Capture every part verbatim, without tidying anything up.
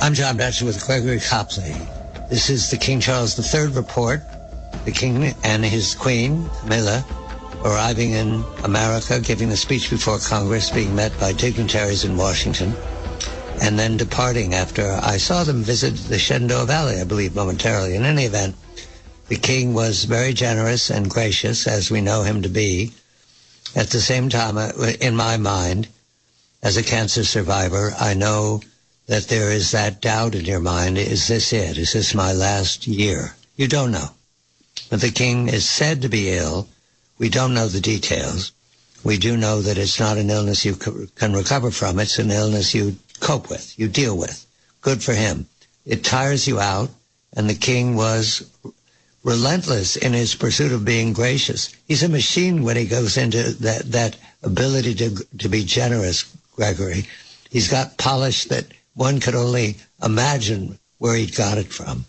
I'm John Batchelor with Gregory Copley. This is the King Charles the Third report. The King and his Queen, Camilla, arriving in America, giving a speech before Congress, being met by dignitaries in Washington, and then departing after I saw them visit the Shenandoah Valley, I believe, momentarily. In any event, the King was very generous and gracious, as we know him to be. At the same time, in my mind, as a cancer survivor, I know that there is that doubt in your mind. Is this it? Is this my last year? You don't know. But the King is said to be ill. We don't know the details. We do know that it's not an illness you can recover from. It's an illness you cope with, you deal with. Good for him. It tires you out, and the King was relentless in his pursuit of being gracious. He's a machine when he goes into that, that ability to, to be generous, Gregory. He's got polish that one could only imagine where he got it from.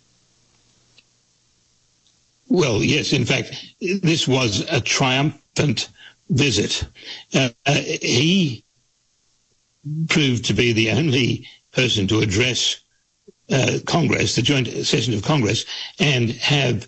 Well, yes, in fact, this was a triumphant visit. Uh, uh, he proved to be the only person to address uh, Congress, the joint session of Congress, and have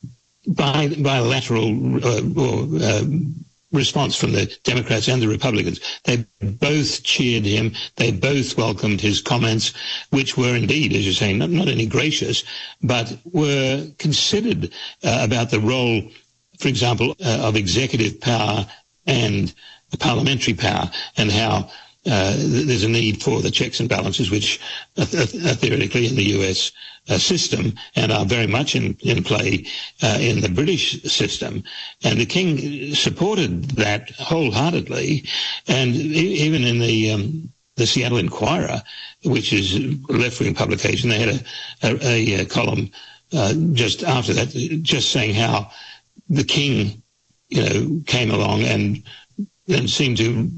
bi- bilateral uh, or, uh, response from the Democrats and the Republicans. They both cheered him. They both welcomed his comments, which were indeed, as you're saying, not, not only gracious, but were considered uh, about the role, for example, uh, of executive power and the parliamentary power, and how uh, there's a need for the checks and balances, which are, th- are theoretically in the U S uh, system and are very much in, in play uh, in the British system. And the King supported that wholeheartedly. And e- even in the um, the Seattle Inquirer, which is a left-wing publication, they had a, a, a column uh, just after that, just saying how the King, you know, came along and and seemed to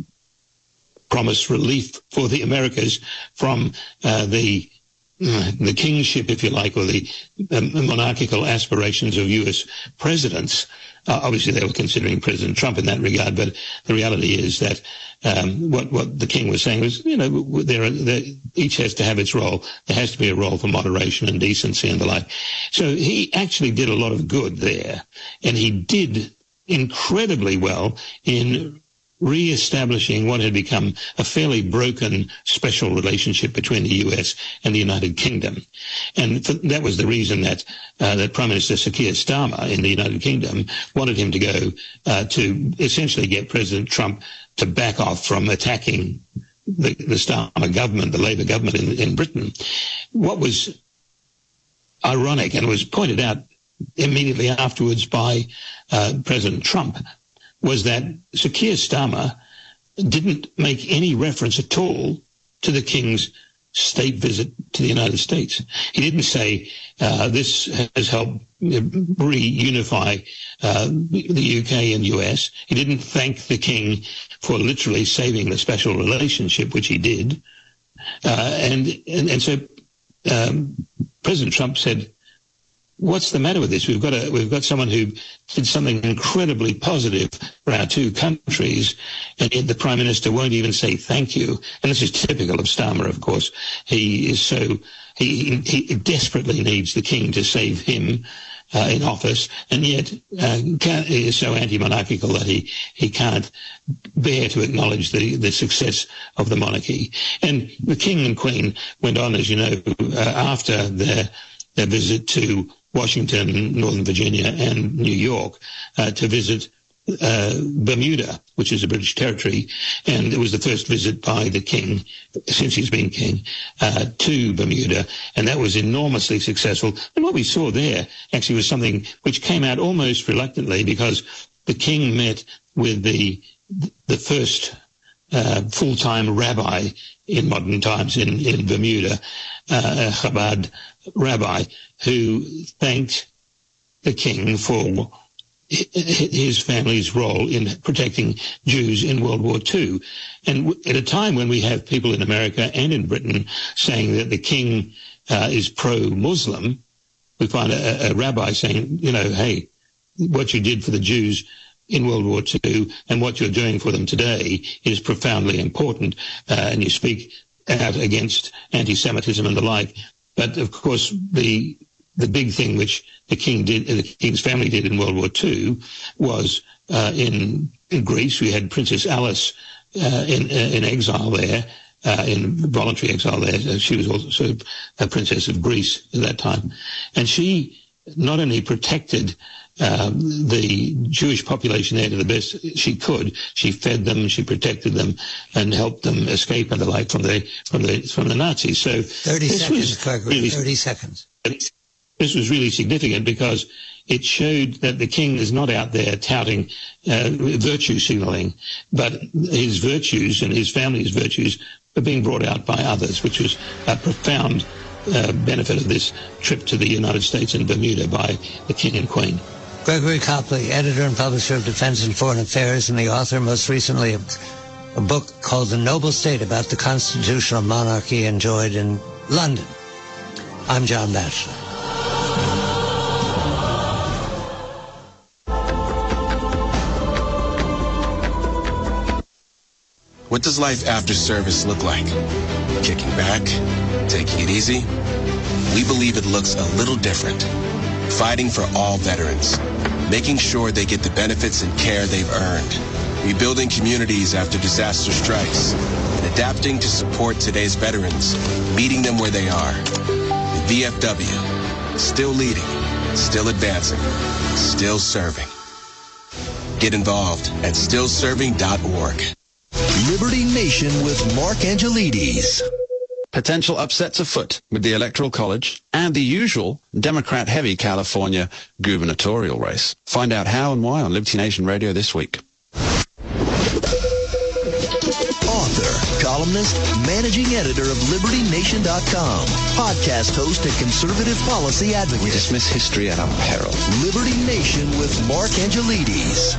promise relief for the Americas from uh, the uh, the kingship, if you like, or the um, monarchical aspirations of U S presidents. Uh, obviously, they were considering President Trump in that regard, but the reality is that um, what what the King was saying was, you know, there, are, there each has to have its role. There has to be a role for moderation and decency and the like. So he actually did a lot of good there, and he did incredibly well in re-establishing what had become a fairly broken special relationship between the U S and the United Kingdom. And for, that was the reason that uh, that Prime Minister Sir Keir Starmer in the United Kingdom wanted him to go uh, to essentially get President Trump to back off from attacking the, the Starmer government, the Labour government in, in Britain. What was ironic, and was pointed out immediately afterwards by uh, President Trump, was that Sir Keir Starmer didn't make any reference at all to the King's state visit to the United States. He didn't say uh, this has helped reunify uh, the U K and U S. He didn't thank the King for literally saving the special relationship, which he did. Uh, and, and, and so um, President Trump said, what's the matter with this? We've got a, we've got someone who did something incredibly positive for our two countries, and yet the Prime Minister won't even say thank you. And this is typical of Starmer, of course. He is so, he, he desperately needs the King to save him uh, in office, and yet uh, can't, he is so anti-monarchical that he, he can't bear to acknowledge the, the success of the monarchy. And the King and Queen went on, as you know, uh, after their, their visit to Washington, Northern Virginia, and New York uh, to visit uh, Bermuda, which is a British territory, and it was the first visit by the King since he's been King uh, to Bermuda, and that was enormously successful. And what we saw there actually was something which came out almost reluctantly, because the King met with the the first uh, full-time rabbi in modern times in, in Bermuda, uh, a Chabad rabbi, who thanked the King for his family's role in protecting Jews in World War Two. And at a time when we have people in America and in Britain saying that the King uh, is pro-Muslim, we find a, a rabbi saying, you know, hey, what you did for the Jews in World War Two and what you're doing for them today is profoundly important. Uh, and you speak out against anti-Semitism and the like. But of course, the the big thing which the king did, the king's family did in World War Two, was uh, in in Greece we had Princess Alice uh, in in exile there, uh, in voluntary exile there. She was also a princess of Greece at that time, and she not only protected Um, the Jewish population there to the best she could. She fed them, she protected them, and helped them escape and the like from the from the from the Nazis. So thirty seconds, Gregory. Really, thirty seconds. This was really significant because it showed that the king is not out there touting uh, virtue signaling, but his virtues and his family's virtues are being brought out by others, which was a profound uh, benefit of this trip to the United States and Bermuda by the king and queen. Gregory Copley, editor and publisher of Defense and Foreign Affairs, and the author most recently of a book called The Noble State about the constitutional monarchy enjoyed in London. I'm John Batchelor. What does life after service look like? Kicking back? Taking it easy? We believe it looks a little different. Fighting for all veterans, making sure they get the benefits and care they've earned, rebuilding communities after disaster strikes, and adapting to support today's veterans, meeting them where they are. The V F W, still leading, still advancing, still serving. Get involved at still serving dot org. Liberty Nation with Mark Angelides. Potential upsets afoot with the Electoral College and the usual Democrat-heavy California gubernatorial race. Find out how and why on Liberty Nation Radio this week. Author, columnist, managing editor of Liberty Nation dot com, podcast host and conservative policy advocate. We dismiss history at our peril. Liberty Nation with Mark Angelides.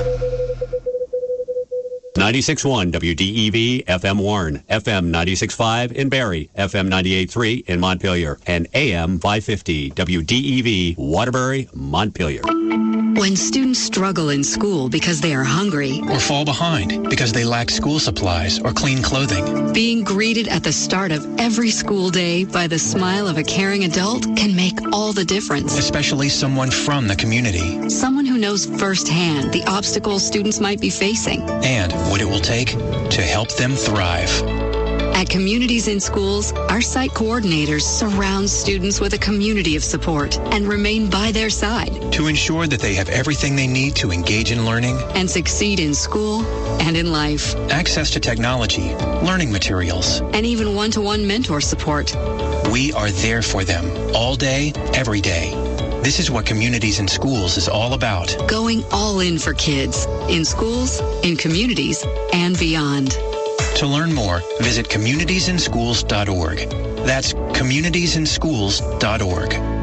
ninety-six point one W D E V F M Warren, F M ninety-six point five in Barrie, F M ninety-eight point three in Montpelier, and A M five fifty W D E V Waterbury, Montpelier. When students struggle in school because they are hungry or fall behind because they lack school supplies or clean clothing, being greeted at the start of every school day by the smile of a caring adult can make all the difference. Especially someone from the community. Someone who knows firsthand the obstacles students might be facing. And what it will take to help them thrive. At Communities in Schools, our site coordinators surround students with a community of support and remain by their side to ensure that they have everything they need to engage in learning and succeed in school and in life. Access to technology, learning materials, and even one-to-one mentor support. We are there for them all day, every day. This is what Communities in Schools is all about. Going all in for kids, in schools, in communities, and beyond. To learn more, visit communities in schools dot org. That's communities in schools dot org.